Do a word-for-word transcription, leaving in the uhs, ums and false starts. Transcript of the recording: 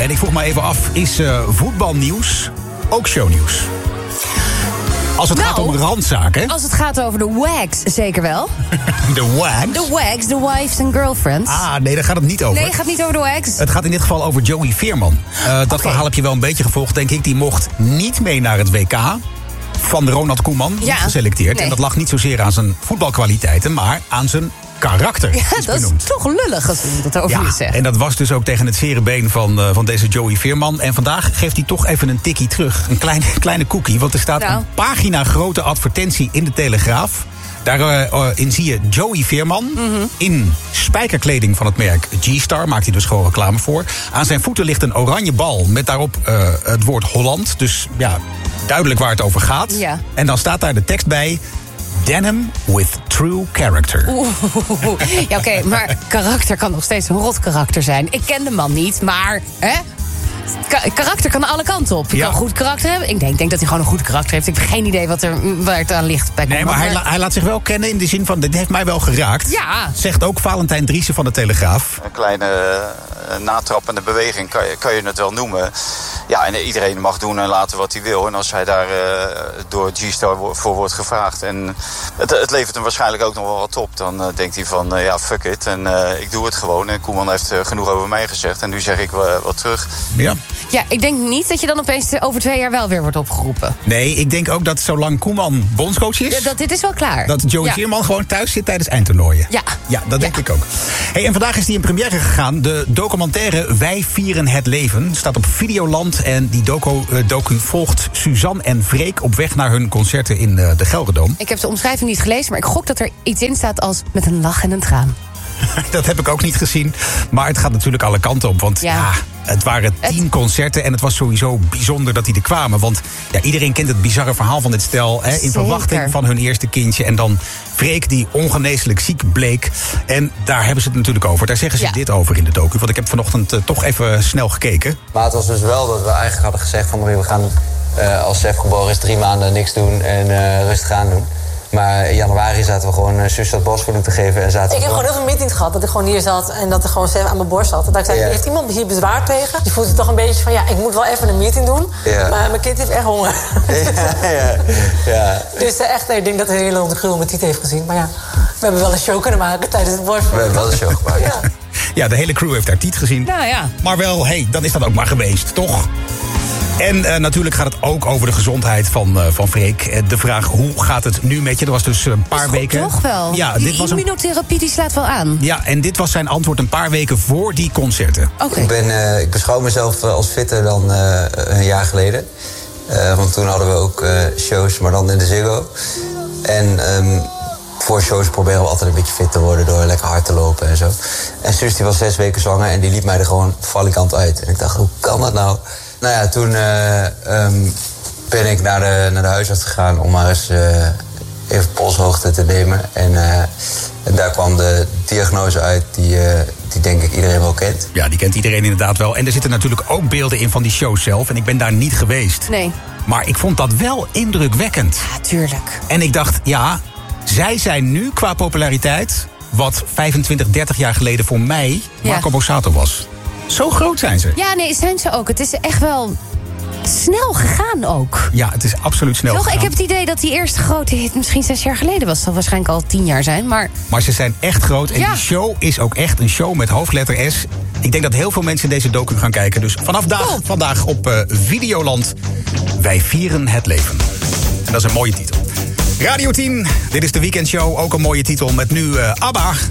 En ik vroeg me even af, is uh, voetbalnieuws ook shownieuws? Als het nou, gaat om randzaken. Als het gaat over de wags, zeker wel. De wags? De wags, de wives and girlfriends. Ah, nee, daar gaat het niet over. Nee, het gaat niet over de wags. Het gaat in dit geval over Joey Veerman. Uh, dat okay. verhaal heb je wel een beetje gevolgd, denk ik. Die mocht niet mee naar het W K van Ronald Koeman, ja. geselecteerd. Nee. En dat lag niet zozeer aan zijn voetbalkwaliteiten, maar aan zijn karakter. Ja, is dat benoemd. is toch lullig als je dat over ja, je zegt. En dat was dus ook tegen het zere been van, uh, van deze Joey Veerman. En vandaag geeft hij toch even een tikkie terug. Een kleine, kleine cookie, want er staat nou. een pagina grote advertentie in de Telegraaf. Daarin uh, zie je Joey Veerman mm-hmm. in spijkerkleding van het merk G-Star. Maakt hij dus gewoon reclame voor. Aan zijn voeten ligt een oranje bal met daarop uh, het woord Holland. Dus ja, duidelijk waar het over gaat. Ja. En dan staat daar de tekst bij: Denim with true character. Oeh, ja, oké, okay, maar karakter kan nog steeds een rot karakter zijn. Ik ken de man niet, maar hè? Ka- karakter kan alle kanten op. Je ja. kan goed karakter hebben. Ik denk, denk dat hij gewoon een goed karakter heeft. Ik heb geen idee wat er, waar het aan ligt. Bij nee, maar hij, la- hij laat zich wel kennen in de zin van, dit heeft mij wel geraakt. Ja. Zegt ook Valentijn Driessen van de Telegraaf. Een kleine uh, natrappende beweging kan je, kan je het wel noemen. Ja, en iedereen mag doen en laten wat hij wil. En als hij daar uh, door G-Star voor wordt gevraagd en het, het levert hem waarschijnlijk ook nog wel wat op, dan uh, denkt hij van, uh, ja, fuck it. En uh, ik doe het gewoon. En Koeman heeft uh, genoeg over mij gezegd. En nu zeg ik uh, wat terug. Ja. Ja, ik denk niet dat je dan opeens over twee jaar wel weer wordt opgeroepen. Nee, ik denk ook dat zolang Koeman bondscoach is, ja, dat dit is wel klaar. Dat Joey ja. Veerman gewoon thuis zit tijdens eindtoernooien. Ja. Ja, dat denk ja. ik ook. Hey, en vandaag is die in première gegaan. De documentaire Wij vieren het leven staat op Videoland. En die docu, uh, docu volgt Suzanne en Freek op weg naar hun concerten in uh, de Gelredome. Ik heb de omschrijving niet gelezen, maar ik gok dat er iets in staat als met een lach en een traan. Dat heb ik ook niet gezien. Maar het gaat natuurlijk alle kanten op. Want ja, ja het waren tien het... concerten. En het was sowieso bijzonder dat die er kwamen. Want ja, iedereen kent het bizarre verhaal van dit stel. Hè, in Zeker. verwachting van hun eerste kindje. En dan Freek die ongeneeslijk ziek bleek. En daar hebben ze het natuurlijk over. Daar zeggen ze ja. dit over in de docu. Want ik heb vanochtend uh, toch even snel gekeken. Maar het was dus wel dat we eigenlijk hadden gezegd van we gaan uh, als Sef geboren is drie maanden niks doen en uh, rustig aan doen. Maar in januari zaten we gewoon uh, zus dat borstvoeding te geven. En zaten ik heb gewoon heel veel meetings gehad dat ik gewoon hier zat en dat er gewoon Sef aan mijn borst zat. En dat ik zei, ja. heeft iemand hier bezwaar tegen? Je voelt je toch een beetje van, ja, ik moet wel even een meeting doen. Ja. Maar mijn kind heeft echt honger. Ja, ja, ja. Dus uh, echt, ik denk dat hij een hele gruwel met Tiet heeft gezien. Maar ja, we hebben wel een show kunnen maken tijdens het borstvoeding. We hebben wel een show gemaakt. Ja. Ja, de hele crew heeft daar Tiet gezien. Nou ja. Maar wel, hé, hey, dan is dat ook maar geweest, toch? En uh, natuurlijk gaat het ook over de gezondheid van, uh, van Freek. Uh, de vraag, hoe gaat het nu met je? Dat was dus een paar goed, weken. Toch wel. Ja, die dit was immunotherapie die slaat wel aan. Ja, en dit was zijn antwoord een paar weken voor die concerten. Okay. Ik, ben, uh, ik beschouw mezelf als fitter dan uh, een jaar geleden. Uh, want toen hadden we ook uh, shows, maar dan in de Ziggo. En um, voor shows proberen we altijd een beetje fit te worden door lekker hard te lopen en zo. En zus die was zes weken zwanger en die liet mij er gewoon valikant uit. En ik dacht, hoe kan dat nou? Nou ja, toen uh, um, ben ik naar de, naar de huisarts gegaan om maar eens uh, even polshoogte te nemen. En, uh, en daar kwam de diagnose uit die, uh, die denk ik iedereen wel kent. Ja, die kent iedereen inderdaad wel. En er zitten natuurlijk ook beelden in van die show zelf. En ik ben daar niet geweest. Nee. Maar ik vond dat wel indrukwekkend. Ja, tuurlijk. En ik dacht, ja, zij zijn nu qua populariteit wat vijfentwintig, dertig jaar geleden voor mij Marco ja. Borsato was. Zo groot zijn ze. Ja, nee, zijn ze ook. Het is echt wel snel gegaan ook. Ja, het is absoluut snel Toch, gegaan. ik heb het idee dat die eerste grote hit misschien zes jaar geleden was. Dat zal waarschijnlijk al tien jaar zijn, maar... Maar ze zijn echt groot en ja. die show is ook echt een show met hoofdletter S. Ik denk dat heel veel mensen deze docu gaan kijken. Dus vanaf dag, oh. vandaag op uh, Videoland. Wij vieren het leven. En dat is een mooie titel. Radio tien, dit is de weekendshow. Ook een mooie titel met nu uh, ABBA